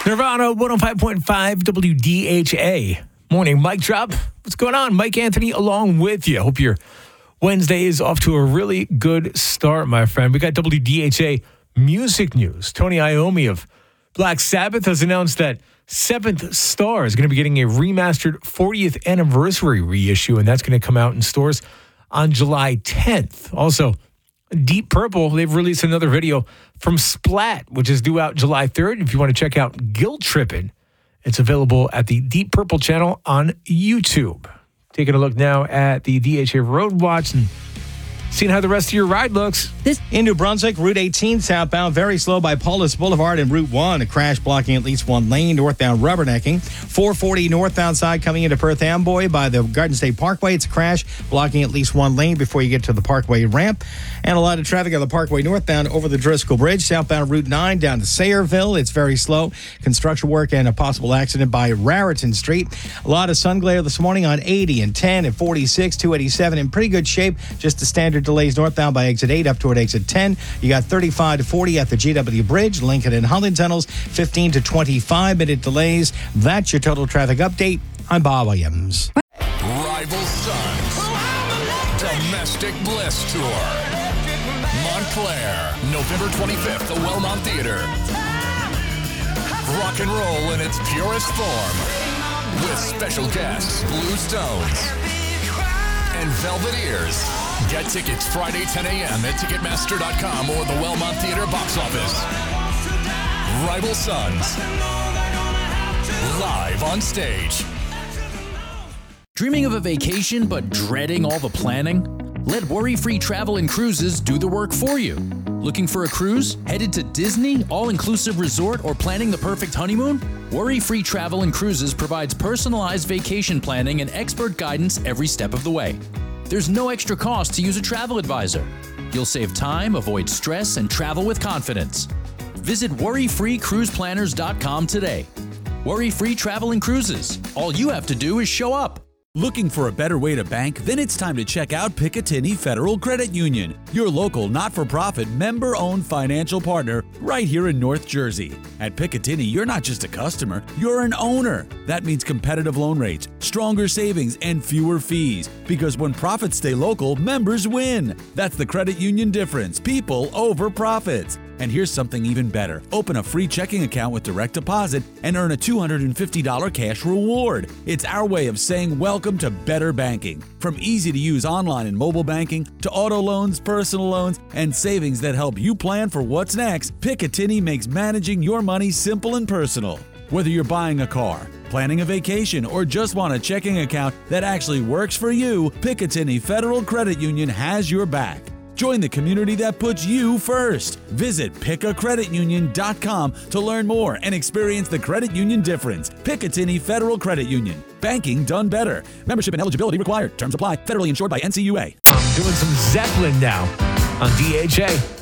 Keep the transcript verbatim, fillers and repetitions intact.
Nirvana, one oh five point five W D H A. Morning, Mic Drop. What's going on? Mike Anthony along with you. Hope your Wednesday is off to a really good start, my friend. We got W D H A music news. Tony Iommi of Black Sabbath has announced that Seventh Star is going to be getting a remastered fortieth anniversary reissue, and that's going to come out in stores on July tenth. Also, Deep Purple, they've released another video from Splat, which is due out July third. If you want to check out Guilt Trippin', it's available at the Deep Purple channel on YouTube. Taking a look now at the D H A Road Watch and seeing how the rest of your ride looks. This in New Brunswick, Route eighteen southbound, very slow by Paulus Boulevard and Route one. A crash blocking at least one lane, northbound rubbernecking. four forty northbound side coming into Perth Amboy by the Garden State Parkway. It's a crash blocking at least one lane before you get to the Parkway ramp. And a lot of traffic on the Parkway northbound over the Driscoll Bridge. Southbound Route nine down to Sayreville. It's very slow. Construction work and a possible accident by Raritan Street. A lot of sun glare this morning on eighty and ten and forty-six, two eighty-seven in pretty good shape. Just the standard delays northbound by exit eight up toward exit ten. You got thirty-five to forty at the G W Bridge, Lincoln and Holland tunnels, fifteen to twenty-five minute delays. That's your total traffic update. I'm Bob Williams. Rival Sons Domestic Bliss Tour. Montclair, November twenty-fifth, the Wellmont Theater. Rock and roll in its purest form. With special guests, Blue Stones and Velvet Ears. Get tickets Friday, ten a.m. at Ticketmaster dot com or the Wellmont Theater box office. Rival Sons. Live on stage. Dreaming of a vacation but dreading all the planning? Let Worry-Free Travel and Cruises do the work for you. Looking for a cruise? Headed to Disney, all-inclusive resort, or planning the perfect honeymoon? Worry-Free Travel and Cruises provides personalized vacation planning and expert guidance every step of the way. There's no extra cost to use a travel advisor. You'll save time, avoid stress, and travel with confidence. Visit worry free cruise planners dot com today. Worry-Free Travel and Cruises. All you have to do is show up. Looking for a better way to bank? Then it's time to check out Picatinny Federal Credit Union, your local not-for-profit member-owned financial partner right here in North Jersey. At Picatinny, you're not just a customer, you're an owner. That means competitive loan rates, stronger savings, and fewer fees. Because when profits stay local, members win. That's the credit union difference. People over profits. And here's something even better. Open a free checking account with direct deposit and earn a two hundred fifty dollars cash reward. It's our way of saying welcome to better banking. From easy-to-use online and mobile banking to auto loans, personal loans, and savings that help you plan for what's next, Picatinny makes managing your money simple and personal. Whether you're buying a car, planning a vacation, or just want a checking account that actually works for you, Picatinny Federal Credit Union has your back. Join the community that puts you first. Visit pica credit union dot com to learn more and experience the credit union difference. Picatinny Federal Credit Union. Banking done better. Membership and eligibility required. Terms apply. Federally insured by N C U A. I'm doing some Zeppelin now on D H A.